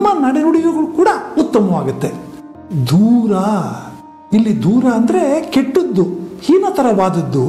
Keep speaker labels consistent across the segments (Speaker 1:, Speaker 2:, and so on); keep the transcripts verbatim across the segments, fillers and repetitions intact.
Speaker 1: ನಮ್ಮ ನಡೆನುಡಿಗಳು ಕೂಡ ಉತ್ತಮವಾಗುತ್ತೆ. ದೂರ, ಇಲ್ಲಿ ದೂರ ಅಂದರೆ ಕೆಟ್ಟದ್ದು, ಹೀನತರವಾದದ್ದು.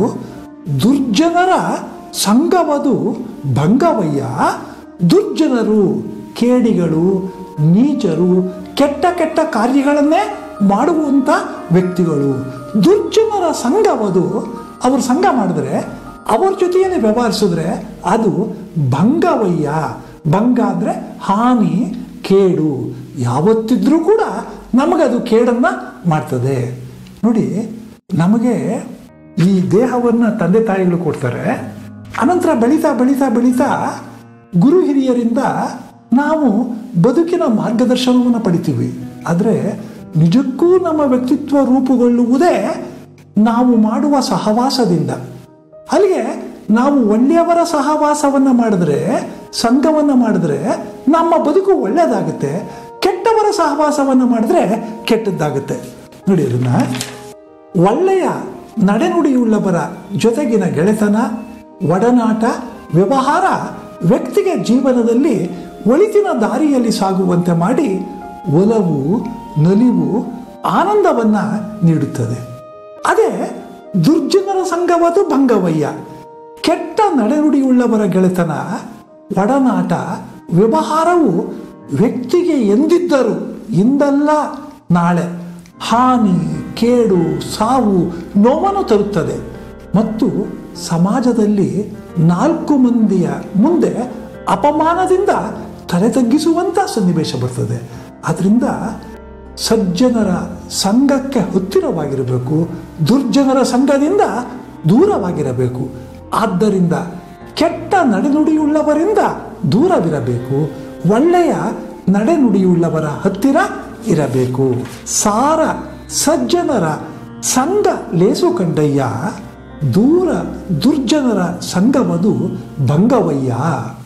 Speaker 1: ದುರ್ಜನರ ಸಂಗವದು ಭಂಗವಯ್ಯ. ದುರ್ಜನರು, ಕೇಡಿಗಳು, ನೀಚರು, ಕೆಟ್ಟ ಕೆಟ್ಟ ಕಾರ್ಯಗಳನ್ನೇ ಮಾಡುವಂಥ ವ್ಯಕ್ತಿಗಳು. ದುರ್ಜನರ ಸಂಗವದು, ಅವರು ಸಂಘ ಮಾಡಿದ್ರೆ, ಅವ್ರ ಜೊತೆಯೇ ವ್ಯವಹರಿಸಿದ್ರೆ ಅದು ಭಂಗವಯ್ಯ. ಭಂಗ ಅಂದರೆ ಹಾನಿ, ಕೇಡು. ಯಾವತ್ತಿದ್ರೂ ಕೂಡ ನಮಗದು ಕೇಡನ್ನು ಮಾಡ್ತದೆ. ನೋಡಿ, ನಮಗೆ ಈ ದೇಹವನ್ನು ತಂದೆ ತಾಯಿಗಳು ಕೊಡ್ತಾರೆ. ಅನಂತರ ಬೆಳೀತಾ ಬೆಳೀತಾ ಬೆಳೀತಾ ಗುರು ಹಿರಿಯರಿಂದ ನಾವು ಬದುಕಿನ ಮಾರ್ಗದರ್ಶನವನ್ನು ಪಡಿತೀವಿ. ಆದರೆ ನಿಜಕ್ಕೂ ನಮ್ಮ ವ್ಯಕ್ತಿತ್ವ ರೂಪುಗೊಳ್ಳುವುದೇ ನಾವು ಮಾಡುವ ಸಹವಾಸದಿಂದ. ಅಲ್ಲಿಗೆ ನಾವು ಒಳ್ಳೆಯವರ ಸಹವಾಸವನ್ನು ಮಾಡಿದ್ರೆ, ಸಂಘವನ್ನು ಮಾಡಿದ್ರೆ ನಮ್ಮ ಬದುಕು ಒಳ್ಳೆಯದಾಗುತ್ತೆ. ಕೆಟ್ಟವರ ಸಹವಾಸವನ್ನು ಮಾಡಿದ್ರೆ ಕೆಟ್ಟದ್ದಾಗುತ್ತೆ. ನೋಡಿ, ಅದನ್ನ ಒಳ್ಳೆಯ ನಡೆನುಡಿಯುಳ್ಳವರ ಜೊತೆಗಿನ ಗೆಳೆತನ, ಒಡನಾಟ, ವ್ಯವಹಾರ ವ್ಯಕ್ತಿಗೆ ಜೀವನದಲ್ಲಿ ಒಳಿತಿನ ದಾರಿಯಲ್ಲಿ ಸಾಗುವಂತೆ ಮಾಡಿ ಒಲವು, ನಲಿವು, ಆನಂದವನ್ನು ನೀಡುತ್ತದೆ. ಅದೇ ದುರ್ಜನರ ಸಂಘವದು ಭಂಗವಯ್ಯ. ಕೆಟ್ಟ ನಡೆನುಡಿಯುಳ್ಳವರ ಗೆಳೆತನ, ಒಡನಾಟ, ವ್ಯವಹಾರವು ವ್ಯಕ್ತಿಗೆ ಎಂದಿದ್ದರೂ ಇಂದಲ್ಲ ನಾಳೆ ಹಾನಿ, ಕೇಡು, ಸಾವು, ನೋವನ್ನು ತರುತ್ತದೆ ಮತ್ತು ಸಮಾಜದಲ್ಲಿ ನಾಲ್ಕು ಮಂದಿಯ ಮುಂದೆ ಅಪಮಾನದಿಂದ ತಲೆ ತಗ್ಗಿಸುವಂಥ ಸನ್ನಿವೇಶ ಬರ್ತದೆ. ಆದ್ದರಿಂದ ಸಜ್ಜನರ ಸಂಘಕ್ಕೆ ಹತ್ತಿರವಾಗಿರಬೇಕು, ದುರ್ಜನರ ಸಂಘದಿಂದ ದೂರವಾಗಿರಬೇಕು. ಆದ್ದರಿಂದ ಕೆಟ್ಟ ನಡೆನುಡಿಯುಳ್ಳವರಿಂದ ದೂರವಿರಬೇಕು, ಒಳ್ಳೆಯ ನಡೆನುಡಿಯುಳ್ಳವರ ಹತ್ತಿರ ಇರಬೇಕು. ಸಾರ ಸಜ್ಜನರ ಸಂಘ ಲೇಸು ಕಂಡಯ್ಯ, ದೂರ ದುರ್ಜನರ ಸಂಘವದು ಭಂಗವಯ್ಯ.